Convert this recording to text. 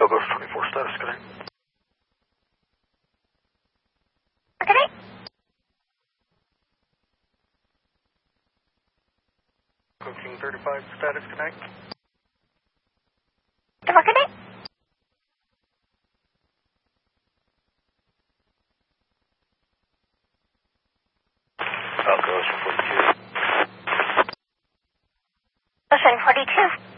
Ghost 24 status connect. Connect. King 35 status connect. Connect. Ghost 42. Ocean 42.